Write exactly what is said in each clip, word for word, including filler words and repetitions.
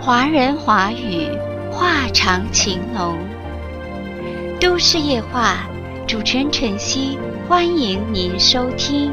华人华语，话长情浓。都市夜话，主持人晨曦，欢迎您收听。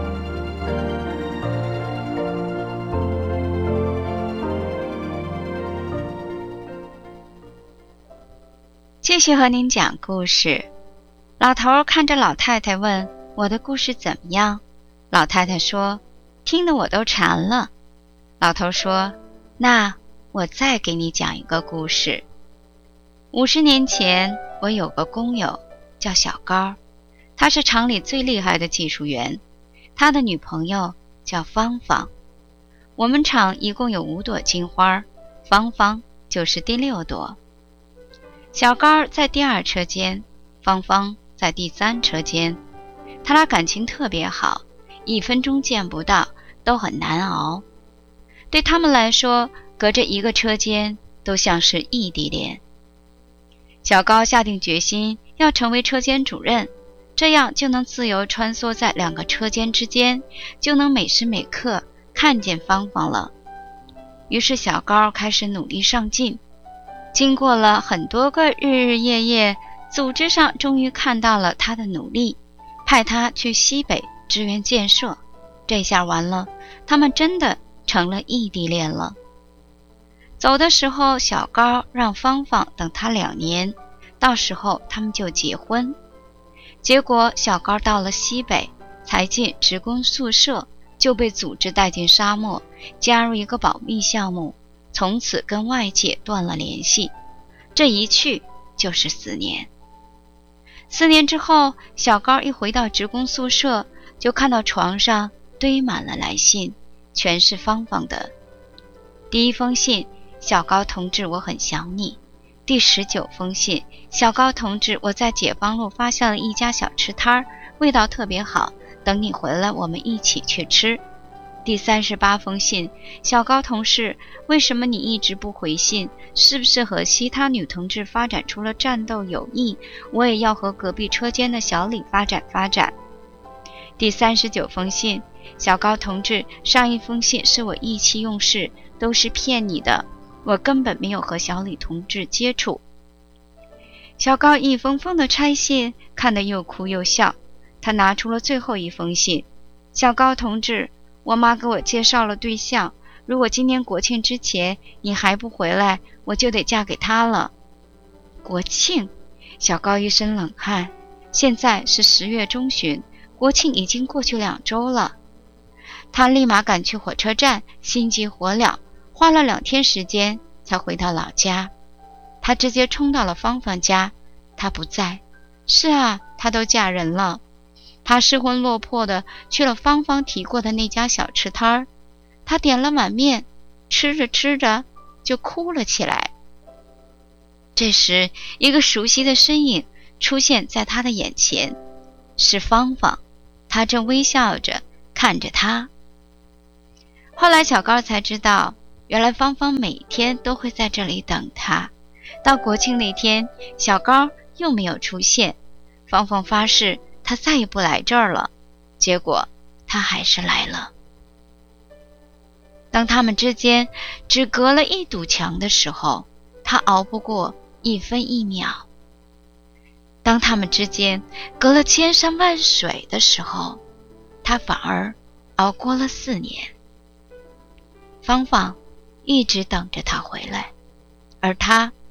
继续和您讲故事。老头看着老太太问：“我的故事怎么样？”老太太说：“听得我都馋了。”老头说：“那我再给你讲一个故事。五十年前，我有个工友叫小高，他是厂里最厉害的技术员，他的女朋友叫芳芳。我们厂一共有五朵金花，芳芳就是第六朵。小高在第二车间，芳芳在第三车间，他俩感情特别好，一分钟见不到都很难熬。对他们来说，隔着一个车间都像是异地恋。小高下定决心要成为车间主任，这样就能自由穿梭在两个车间之间，就能每时每刻看见芳芳了。于是小高开始努力上进，经过了很多个日日夜夜，组织上终于看到了他的努力，派他去西北支援建设。这下完了，他们真的成了异地恋了。走的时候，小高让芳芳等他两年，到时候他们就结婚。结果小高到了西北，才进职工宿舍，就被组织带进沙漠，加入一个保密项目，从此跟外界断了联系。这一去就是四年。四年之后，小高一回到职工宿舍，就看到床上堆满了来信，全是芳芳的。第一封信：小高同志，我很想你。第十九封信：小高同志，我在解放路发现了一家小吃摊，味道特别好，等你回来我们一起去吃。第三十八封信：小高同事，为什么你一直不回信？是不是和其他女同志发展出了战斗友谊？我也要和隔壁车间的小李发展发展。第三十九封信：小高同志，上一封信是我意气用事，都是骗你的，我根本没有和小李同志接触。小高一封封的拆信，看得又哭又笑。他拿出了最后一封信：小高同志，我妈给我介绍了对象，如果今年国庆之前你还不回来，我就得嫁给他了。国庆？小高一身冷汗，现在是十月中旬，国庆已经过去两周了。他立马赶去火车站，心急火燎，花了两天时间才回到老家。他直接冲到了芳芳家，她不在。是啊，她都嫁人了。他失魂落魄的去了芳芳提过的那家小吃摊儿，他点了碗面，吃着吃着就哭了起来。这时，一个熟悉的身影出现在他的眼前，是芳芳，她正微笑着看着他。后来小高才知道，原来芳芳每天都会在这里等他。到国庆那天，小高又没有出现，芳芳发誓他再也不来这儿了，结果他还是来了。当他们之间只隔了一堵墙的时候，他熬不过一分一秒；当他们之间隔了千山万水的时候，他反而熬过了四年。芳芳一直等着他回来，而他